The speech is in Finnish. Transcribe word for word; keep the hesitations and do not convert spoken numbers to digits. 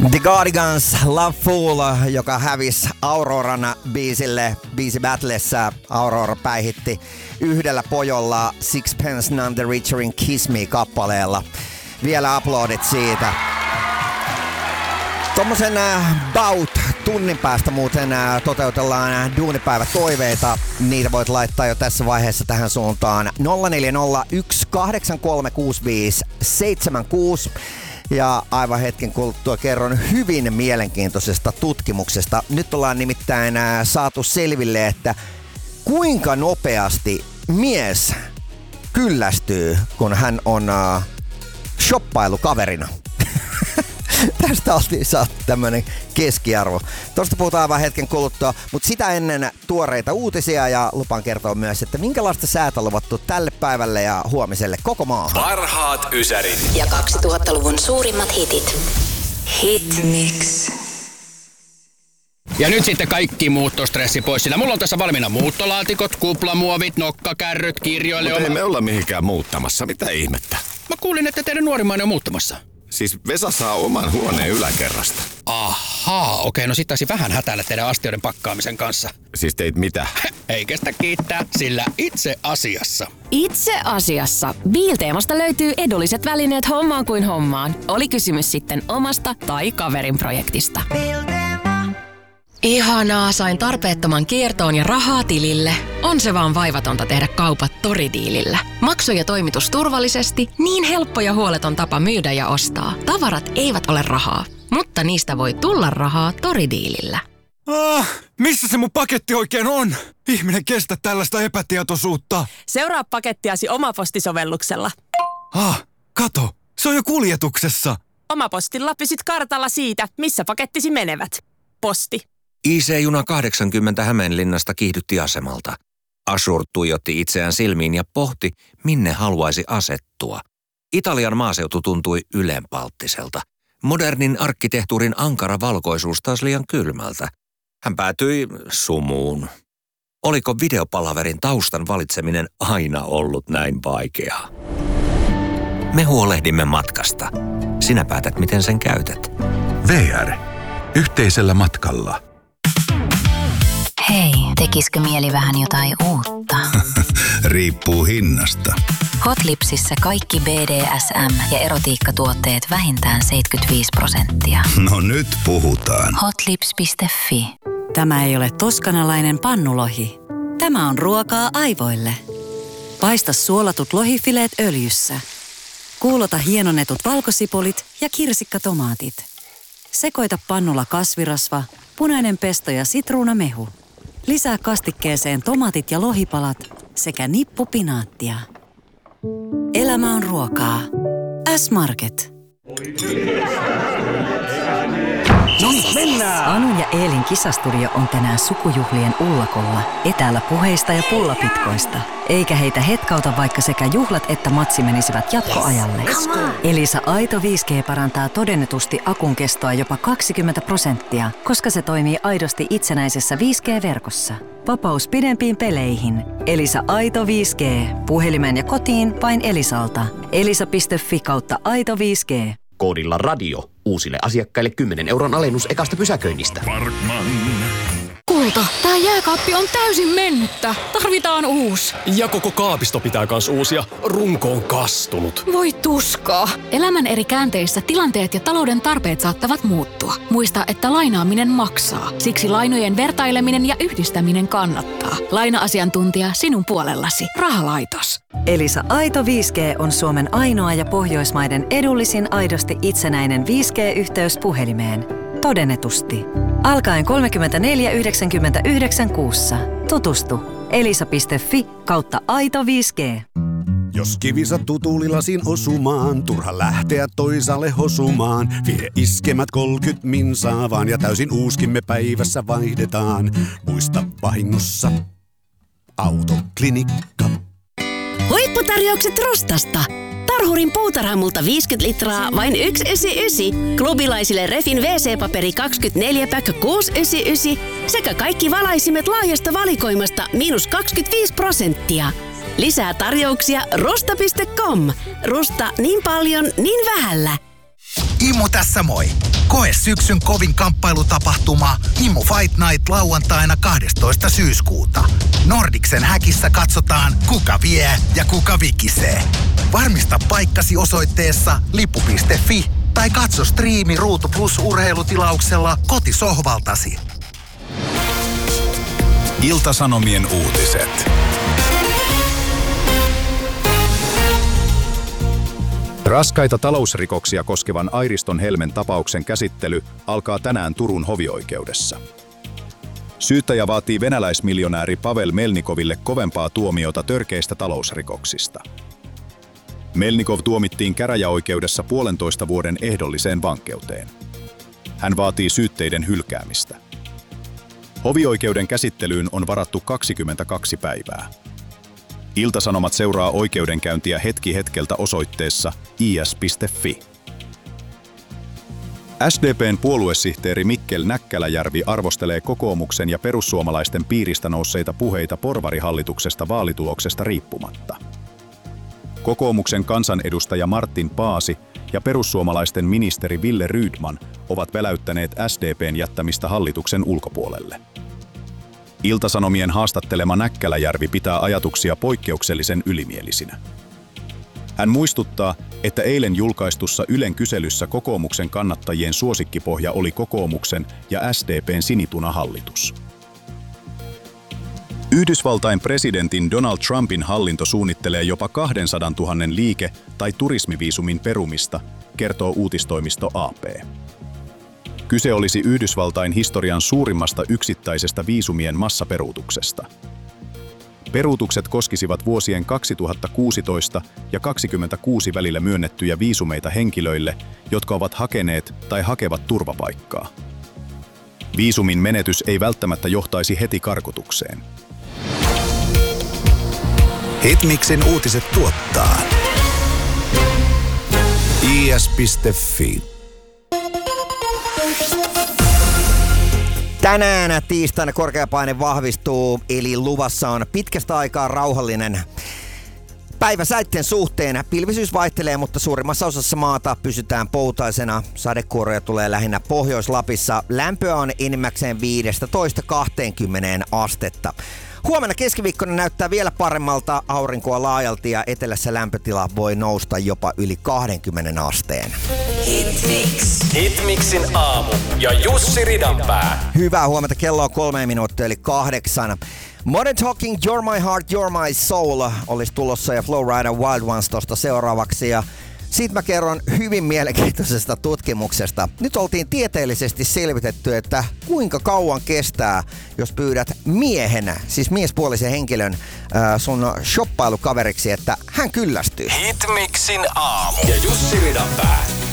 The Cardigans Love Fool, joka hävisi Auroran biisille biisi Battlessa. Aurora päihitti yhdellä pojolla Sixpence None the Richerin Kiss Me -kappaleella. Vielä aplodit siitä. Tommosen about tunnin päästä muuten toteutellaan duunipäivä toiveita. Niitä voit laittaa jo tässä vaiheessa tähän suuntaan nolla neljä nolla yksi kahdeksan kolme kuusi viisi seitsemän kuusi. Ja aivan hetken kuluttua kerron hyvin mielenkiintoisesta tutkimuksesta. Nyt ollaan nimittäin saatu selville, että kuinka nopeasti mies kyllästyy, kun hän on uh, shoppailukaverina. Tästä oltiin saatu tämmönen keskiarvo. Tuosta puhutaan aivan hetken kuluttua, mutta sitä ennen tuoreita uutisia ja lupaan kertoa myös, että minkälaista säätä on luvattu tälle päivälle ja huomiselle koko maahan. Parhaat ysärit ja kaksituhattaluvun suurimmat hitit. Hit Mix. Ja nyt sitten kaikki muuttostressi pois, sillä mulla on tässä valmiina muuttolaatikot, kuplamuovit, nokkakärryt, kirjoille. Mutta ei me olla mihinkään muuttamassa, mitä ihmettä? Mä kuulin, että teidän nuorimmainen on muuttamassa. Siis Vesa saa oman huoneen yläkerrasta. Ahaa, okei, no sit taisi vähän hätäillä teidän astioiden pakkaamisen kanssa. Siis teit mitä? Ei kestä kiittää, sillä itse asiassa. Itse asiassa. Biilteemasta löytyy edulliset välineet hommaan kuin hommaan. Oli kysymys sitten omasta tai kaverin projektista. Ihanaa, sain tarpeettoman kiertoon ja rahaa tilille. On se vaan vaivatonta tehdä kaupat Toridiilillä. Maksu ja toimitus turvallisesti, niin helppo ja huoleton tapa myydä ja ostaa. Tavarat eivät ole rahaa, mutta niistä voi tulla rahaa Toridiilillä. Ah, missä se mun paketti oikein on? Ihminen kestä tällaista epätietoisuutta. Seuraa pakettiasi Omaposti-sovelluksella. Ah, kato, se on jo kuljetuksessa. Omapostilla pysyt kartalla siitä, missä pakettisi menevät. Posti. I C-juna kahdeksankymmentä Hämeenlinnasta kiihdytti asemalta. Ashur tuijotti itseään silmiin ja pohti, minne haluaisi asettua. Italian maaseutu tuntui ylenpalttiselta. Modernin arkkitehtuurin ankara valkoisuus taas liian kylmältä. Hän päätyi sumuun. Oliko videopalaverin taustan valitseminen aina ollut näin vaikeaa? Me huolehdimme matkasta. Sinä päätät, miten sen käytät. V R. Yhteisellä matkalla. Hei, tekisikö mieli vähän jotain uutta? Riippuu hinnasta. Hotlipsissä kaikki B D S M- ja erotiikkatuotteet vähintään seitsemänkymmentäviisi prosenttia. No nyt puhutaan. Hotlips piste fi. Tämä ei ole toskanalainen pannulohi. Tämä on ruokaa aivoille. Paista suolatut lohifileet öljyssä. Kuulota hienonnetut valkosipulit ja kirsikkatomaatit. Sekoita pannulla kasvirasva, punainen pesto ja sitruunamehu. Lisää kastikkeeseen tomaatit ja lohipalat sekä nippu pinaattia. Elämä on ruokaa. S-Market. No niin, mennään! Anun ja Eelin kisastudio on tänään sukujuhlien ullakolla, etäällä puheista ja pullapitkoista. Eikä heitä hetkauta, vaikka sekä juhlat että matsi menisivät jatkoajalle. Yes, Elisa Aito viisi G parantaa todennetusti akun kestoa jopa kaksikymmentä prosenttia, koska se toimii aidosti itsenäisessä viisi G-verkossa. Vapaus pidempiin peleihin. Elisa Aito viisi G. Puhelimeen ja kotiin vain Elisalta. elisa piste fi kautta aito viisi G. Koodilla radio. Uusille asiakkaille kymmenen euron alennus ekasta pysäköinnistä. Parkman. Kulta, tää jääkaappi on täysin mennyttä. Tarvitaan uusi. Ja koko kaapisto pitää kans uusia. Runko on kastunut. Voi tuskaa. Elämän eri käänteissä tilanteet ja talouden tarpeet saattavat muuttua. Muista, että lainaaminen maksaa. Siksi lainojen vertaileminen ja yhdistäminen kannattaa. Laina-asiantuntija sinun puolellasi. Rahalaitos. Elisa Aito viisi G on Suomen ainoa ja Pohjoismaiden edullisin aidosti itsenäinen viisi G-yhteys puhelimeen. Todennetusti. Alkaen kolmekymmentäneljä yhdeksänkymmentäyhdeksän kuussa. Tutustu. elisa piste fi kautta aito viisi G. Jos kivi sattuu tuulilasiin osumaan, turha lähteä toisaalle hosumaan. Vie iskemät kolkyt minsaa vaan ja täysin uuskimme päivässä vaihdetaan. Muista vahingossa Autoklinikka. Huipputarjoukset Rustasta. Tarhurin puutarhamulta viisikymmentä litraa, vain yksi yhdeksänkymmentäyhdeksän. Klubilaisille Refin W C-paperi kaksikymmentäneljä päkkä kuusi yhdeksänkymmentäyhdeksän. Sekä kaikki valaisimet laajasta valikoimasta miinus kaksikymmentäviisi prosenttia. Lisää tarjouksia rusta piste com. Rusta niin paljon, niin vähällä. Immu tässä moi! Koe syksyn kovin kamppailutapahtuma Immu Fight Night lauantaina kahdestoista syyskuuta. Nordicsen häkissä katsotaan, kuka vie ja kuka vikisee. Varmista paikkasi osoitteessa lippu piste fi tai katso striimi Ruutu Plus -urheilutilauksella kotisohvaltasi. Ilta-Sanomien uutiset. Raskaita talousrikoksia koskevan Airiston Helmen tapauksen käsittely alkaa tänään Turun hovioikeudessa. Syyttäjä vaatii venäläismiljonääri Pavel Melnikoville kovempaa tuomiota törkeistä talousrikoksista. Melnikov tuomittiin käräjäoikeudessa puolentoista vuoden ehdolliseen vankeuteen. Hän vaatii syytteiden hylkäämistä. Hovioikeuden käsittelyyn on varattu kaksikymmentäkaksi päivää. Ilta-Sanomat seuraa oikeudenkäyntiä hetki hetkeltä osoitteessa i s piste fi. S D P:n puoluesihteeri Mikkel Näkkäläjärvi arvostelee kokoomuksen ja perussuomalaisten piiristä nousseita puheita porvarihallituksesta vaalituloksesta riippumatta. Kokoomuksen kansanedustaja Martin Paasi ja perussuomalaisten ministeri Ville Rydman ovat väläyttäneet S D P:n jättämistä hallituksen ulkopuolelle. Ilta-Sanomien haastattelema Näkkäläjärvi pitää ajatuksia poikkeuksellisen ylimielisinä. Hän muistuttaa, että eilen julkaistussa Ylen kyselyssä kokoomuksen kannattajien suosikkipohja oli kokoomuksen ja S D P:n sinipunahallitus. Yhdysvaltain presidentin Donald Trumpin hallinto suunnittelee jopa kaksisataatuhatta liike- tai turismiviisumin perumista, kertoo uutistoimisto A P. Kyse olisi Yhdysvaltain historian suurimmasta yksittäisestä viisumien massaperuutuksesta. Peruutukset koskisivat vuosien kaksituhattakuusitoista ja kaksikymmentäkuusi välillä myönnettyjä viisumeita henkilöille, jotka ovat hakeneet tai hakevat turvapaikkaa. Viisumin menetys ei välttämättä johtaisi heti karkotukseen. Hitmixin uutiset tuottaa i s piste fi. Tänään tiistaina korkeapaine vahvistuu, eli luvassa on pitkästä aikaa rauhallinen päivä säitten suhteen. Pilvisyys vaihtelee, mutta suurimmassa osassa maata pysytään poutaisena. Sadekuuroja tulee lähinnä Pohjois-Lapissa. Lämpöä on enimmäkseen viisitoista kaksikymmentä astetta. Huomenna keskiviikkona näyttää vielä paremmalta, aurinkoa laajalti ja etelässä lämpötila voi nousta jopa yli kaksikymmentä asteen. Hitmix. Hitmixin aamu ja Jussi Ridanpää. Hyvää huomenta, kello on kolme minuuttia eli kahdeksan. Modern Talking, You're My Heart, You're My Soul olisi tulossa ja Flowrider Wild Ones tosta seuraavaksi. Ja siitä mä kerron hyvin mielenkiintoisesta tutkimuksesta. Nyt oltiin tieteellisesti selvitetty, että kuinka kauan kestää, jos pyydät miehen, siis miespuolisen henkilön äh, sun shoppailukaveriksi, että hän kyllästyy. Hitmixin aamu ja Jussi Ridanpää.